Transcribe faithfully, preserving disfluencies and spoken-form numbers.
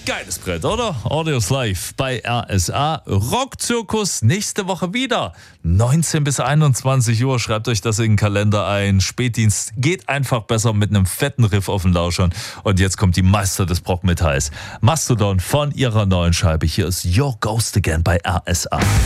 Geiles Brett, oder? Audios Live bei R S A. Rockzirkus nächste Woche wieder. neunzehn bis einundzwanzig Uhr. Schreibt euch das in den Kalender ein. Spätdienst geht einfach besser mit einem fetten Riff auf den Lauschern. Und jetzt kommt die Meister des Brockmetalls. Mastodon von ihrer neuen Scheibe. Hier ist Your Ghost Again bei R S A.